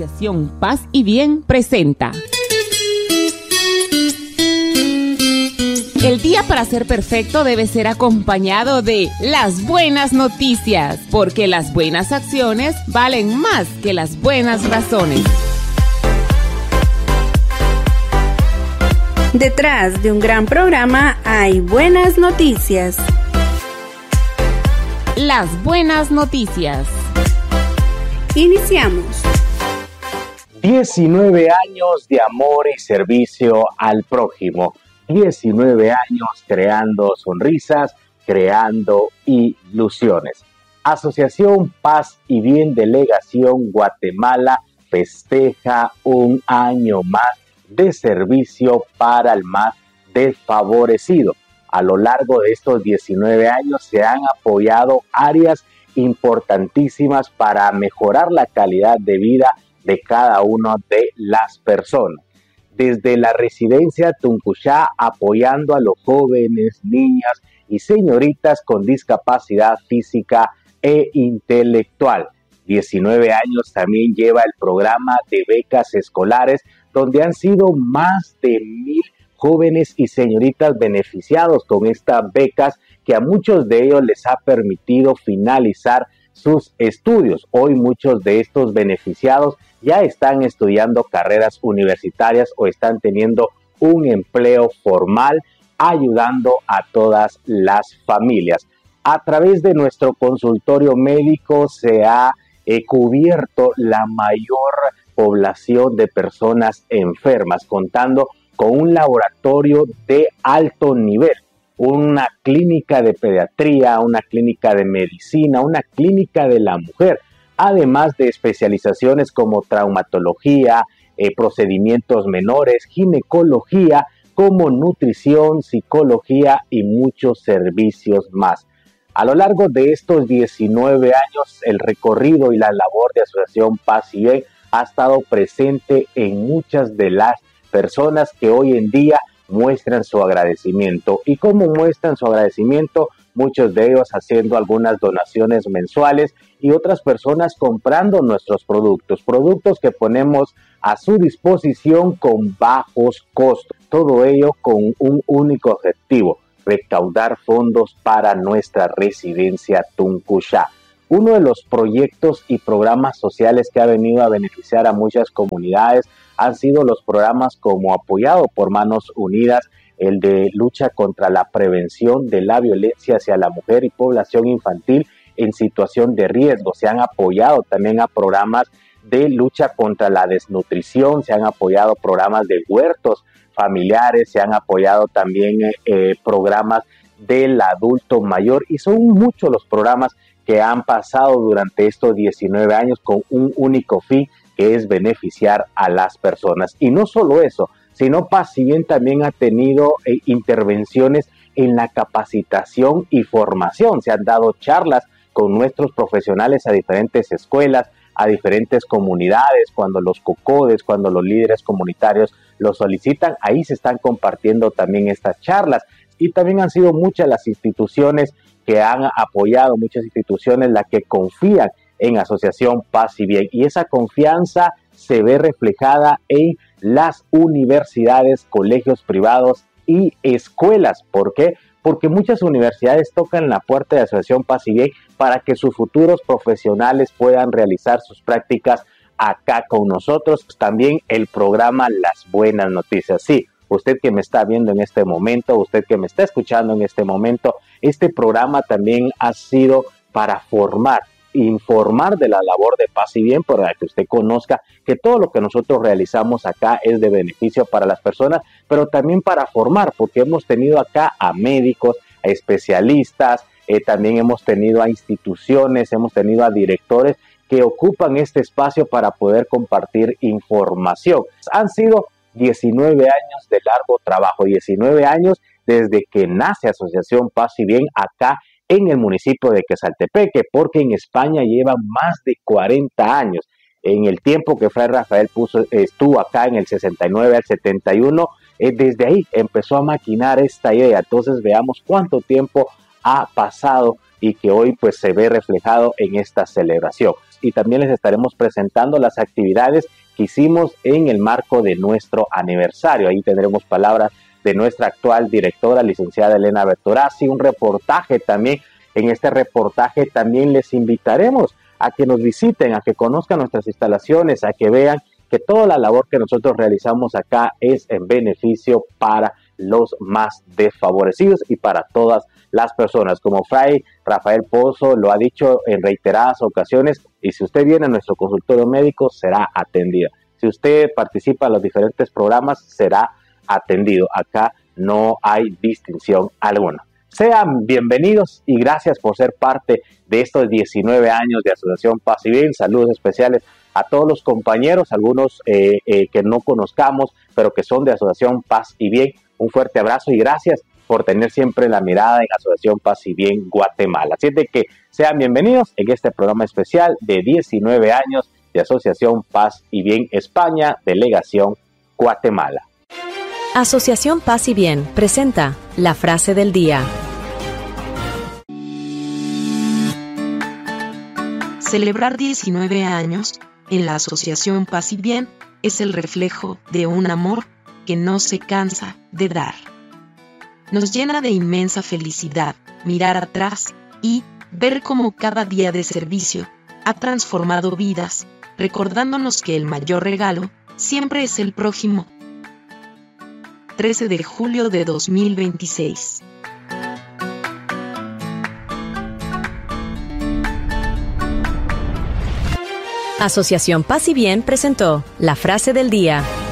Asociación Paz y Bien presenta El día para ser perfecto debe ser acompañado de las buenas noticias, porque las buenas acciones valen más que las buenas razones. Detrás de un gran programa hay buenas noticias. Las buenas noticias. Iniciamos. 19 años de amor y servicio al prójimo. 19 años creando sonrisas, creando ilusiones. Asociación Paz y Bien Delegación Guatemala festeja un año más de servicio para el más desfavorecido. A lo largo de estos 19 años se han apoyado áreas importantísimas para mejorar la calidad de vida de cada una de las personas. Desde la residencia Tuncuchá, apoyando a los jóvenes, niñas y señoritas con discapacidad física e intelectual. 19 años también lleva el programa de becas escolares, donde han sido más de 1,000 jóvenes y señoritas beneficiados con estas becas que a muchos de ellos les ha permitido finalizar sus estudios. Hoy muchos de estos beneficiados ya están estudiando carreras universitarias o están teniendo un empleo formal, ayudando a todas las familias. A través de nuestro consultorio médico se ha cubierto la mayor población de personas enfermas, contando con un laboratorio de alto nivel, una clínica de pediatría, una clínica de medicina, una clínica de la mujer, además de especializaciones como traumatología, procedimientos menores, ginecología, como nutrición, psicología y muchos servicios más. A lo largo de estos 19 años, el recorrido y la labor de Asociación Paz y Bien ha estado presente en muchas de las personas que hoy en día muestran su agradecimiento. ¿Y cómo muestran su agradecimiento? Muchos de ellos haciendo algunas donaciones mensuales y otras personas comprando nuestros productos que ponemos a su disposición con bajos costos. Todo ello con un único objetivo: recaudar fondos para nuestra residencia Tuncuchá. Uno de los proyectos y programas sociales que ha venido a beneficiar a muchas comunidades han sido los programas como apoyado por Manos Unidas, el de lucha contra la prevención de la violencia hacia la mujer y población infantil en situación de riesgo. Se han apoyado también a programas de lucha contra la desnutrición, se han apoyado programas de huertos familiares, se han apoyado también programas del adulto mayor, y son muchos los programas que han pasado durante estos 19 años con un único fin, que es beneficiar a las personas. Y no solo eso, sino Paz y Bien también ha tenido intervenciones en la capacitación y formación. Se han dado charlas con nuestros profesionales a diferentes escuelas, a diferentes comunidades, cuando los COCODES, cuando los líderes comunitarios lo solicitan, ahí se están compartiendo también estas charlas. Y también han sido muchas las instituciones que han apoyado, muchas instituciones las que confían en Asociación Paz y Bien, y esa confianza se ve reflejada en las universidades, colegios privados y escuelas. ¿Por qué? Porque muchas universidades tocan la puerta de Asociación Paz y Bien para que sus futuros profesionales puedan realizar sus prácticas acá con nosotros. También el programa Las Buenas Noticias. Sí, usted que me está viendo en este momento, usted que me está escuchando en este momento, este programa también ha sido para formar, informar de la labor de Paz y Bien, para que usted conozca que todo lo que nosotros realizamos acá es de beneficio para las personas, pero también para formar, porque hemos tenido acá a médicos, a especialistas, también hemos tenido a instituciones, hemos tenido a directores que ocupan este espacio para poder compartir información. Han sido 19 años de largo trabajo, 19 años desde que nace Asociación Paz y Bien acá en el municipio de Quezaltepeque, porque en España lleva más de 40 años. En el tiempo que Fray Rafael estuvo acá en el 69 al 71, desde ahí empezó a maquinar esta idea. Entonces veamos cuánto tiempo ha pasado y que hoy pues se ve reflejado en esta celebración. Y también les estaremos presentando las actividades que hicimos en el marco de nuestro aniversario. Ahí tendremos palabras de nuestra actual directora, licenciada Elena Bertorazzi, un reportaje también. En este reportaje también les invitaremos a que nos visiten, a que conozcan nuestras instalaciones, a que vean que toda la labor que nosotros realizamos acá es en beneficio para los más desfavorecidos y para todas las personas. Como Fray Rafael Pozo lo ha dicho en reiteradas ocasiones, y si usted viene a nuestro consultorio médico, será atendido. Si usted participa en los diferentes programas, será atendido. Acá no hay distinción alguna. Sean bienvenidos y gracias por ser parte de estos 19 años de Asociación Paz y Bien. Saludos especiales a todos los compañeros, algunos que no conozcamos, pero que son de Asociación Paz y Bien. Un fuerte abrazo y gracias por tener siempre la mirada en Asociación Paz y Bien Guatemala. Así de que sean bienvenidos en este programa especial de 19 años de Asociación Paz y Bien España, Delegación Guatemala. Asociación Paz y Bien presenta la frase del día. Celebrar 19 años en la Asociación Paz y Bien es el reflejo de un amor que no se cansa de dar. Nos llena de inmensa felicidad mirar atrás y ver cómo cada día de servicio ha transformado vidas, recordándonos que el mayor regalo siempre es el prójimo. 13 de julio de 2026. Asociación Paz y Bien presentó la frase del día.